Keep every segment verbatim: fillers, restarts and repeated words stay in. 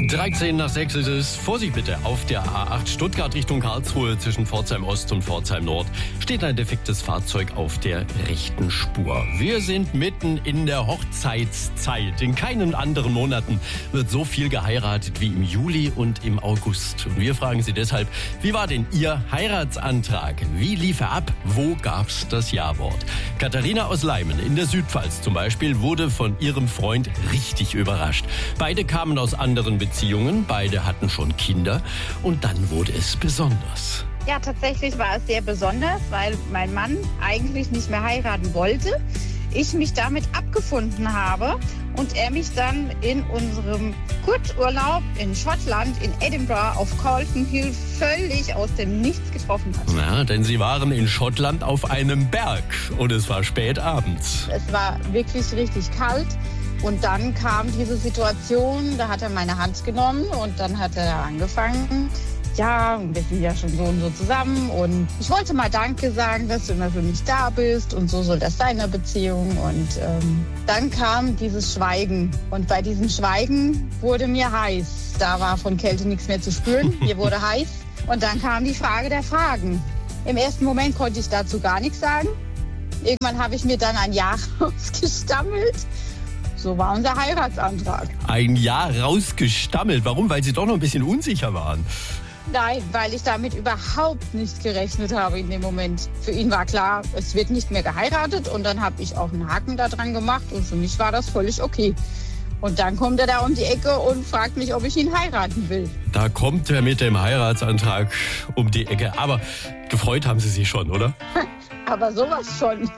dreizehn nach sechs ist es. Vorsicht bitte, auf der A acht Stuttgart Richtung Karlsruhe zwischen Pforzheim Ost und Pforzheim Nord steht ein defektes Fahrzeug auf der rechten Spur. Wir sind mitten in der Hochzeitszeit. In keinen anderen Monaten wird so viel geheiratet wie im Juli und im August. Und wir fragen Sie deshalb, wie war denn Ihr Heiratsantrag? Wie lief er ab? Wo gab's das Ja-Wort? Katharina aus Leimen in der Südpfalz zum Beispiel wurde von ihrem Freund richtig überrascht. Beide kamen aus anderen Beziehungen, beide hatten schon Kinder und dann wurde es besonders. Ja, tatsächlich war es sehr besonders, weil mein Mann eigentlich nicht mehr heiraten wollte. Ich mich damit abgefunden habe und er mich dann in unserem Kurzurlaub in Schottland, in Edinburgh auf Calton Hill völlig aus dem Nichts getroffen hat. Ja, denn sie waren in Schottland auf einem Berg und es war spät abends. Es war wirklich richtig kalt. Und dann kam diese Situation, da hat er meine Hand genommen und dann hat er angefangen, ja, wir sind ja schon so und so zusammen und ich wollte mal Danke sagen, dass du immer für mich da bist und so soll das sein in der Beziehung. Und ähm, dann kam dieses Schweigen und bei diesem Schweigen wurde mir heiß. Da war von Kälte nichts mehr zu spüren, mir wurde heiß und dann kam die Frage der Fragen. Im ersten Moment konnte ich dazu gar nichts sagen. Irgendwann habe ich mir dann ein Ja rausgestammelt. So war unser Heiratsantrag. Ein Jahr rausgestammelt. Warum? Weil Sie doch noch ein bisschen unsicher waren. Nein, weil ich damit überhaupt nicht gerechnet habe in dem Moment. Für ihn war klar, es wird nicht mehr geheiratet und dann habe ich auch einen Haken da dran gemacht und für mich war das völlig okay. Und dann kommt er da um die Ecke und fragt mich, ob ich ihn heiraten will. Da kommt er mit dem Heiratsantrag um die Ecke. Aber gefreut haben Sie sich schon, oder? Aber sowas schon.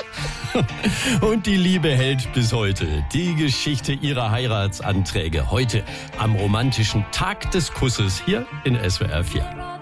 Und die Liebe hält bis heute. Die Geschichte ihrer Heiratsanträge heute am romantischen Tag des Kusses hier in S W R vier.